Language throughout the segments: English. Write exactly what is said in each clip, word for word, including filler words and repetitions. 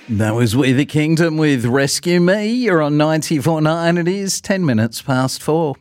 That was We the Kingdom with Rescue Me. You're on ninety-four point nine. It is ten minutes past four.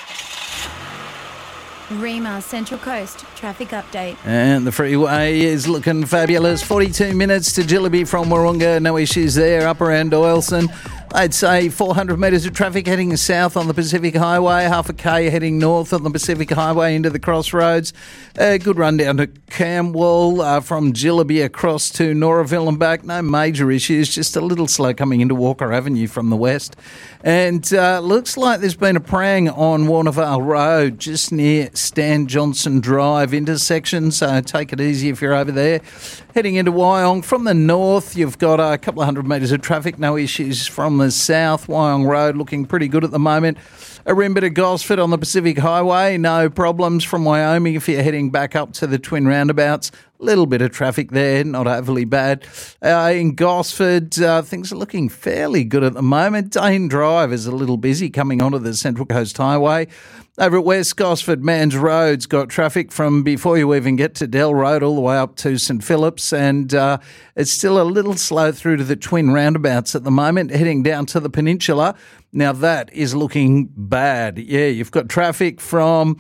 Rima Central Coast traffic update. And the freeway is looking fabulous. forty-two minutes to Jillaby from Wahroonga. No issues there. Up around Doyleson. I'd say four hundred metres of traffic heading south on the Pacific Highway, half a K heading north on the Pacific Highway into the crossroads. A good run down to Camwell uh, from Jillaby across to Noraville and back. No major issues, just a little slow coming into Walker Avenue from the west. And uh, looks like there's been a prang on Warnervale Road just near Stan Johnson Drive intersection, so take it easy if you're over there. Heading into Wyong from the north, you've got a couple of hundred metres of traffic, no issues from the south. Wyong Road looking pretty good at the moment. A rim bit of Gosford on the Pacific Highway, no problems from Wyoming if you're heading back up to the twin roundabouts. Little bit of traffic there, not overly bad. Uh, in Gosford, uh, things are looking fairly good at the moment. Dane Drive is a little busy coming onto the Central Coast Highway. Over at West Gosford, Mans Road's got traffic from before you even get to Dell Road all the way up to St Phillips, and uh, it's still a little slow through to the twin roundabouts at the moment, heading down to the Peninsula. Now that is looking bad. Yeah, you've got traffic from...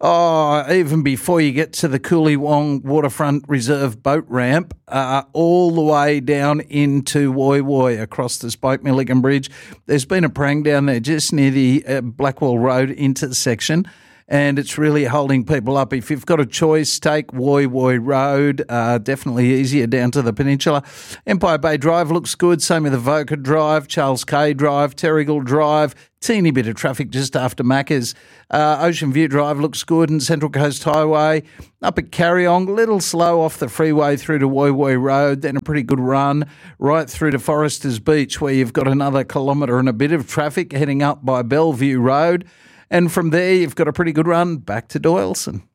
Oh, even before you get to the Cooley Wong Waterfront Reserve boat ramp, uh, all the way down into Woy Woy across the Spoke Milligan Bridge. There's been a prang down there just near the uh, Blackwell Road intersection, and it's really holding people up. If you've got a choice, take Woy Woy Road, uh, definitely easier down to the Peninsula. Empire Bay Drive looks good, same with Avoca Drive, Charles K Drive, Terrigal Drive, teeny bit of traffic just after Macca's. Uh, Ocean View Drive looks good, and Central Coast Highway. Up at Carryong, a little slow off the freeway through to Woy Woy Road, then a pretty good run right through to Foresters Beach, where you've got another kilometre and a bit of traffic heading up by Bellevue Road. And from there, you've got a pretty good run back to Doyleson.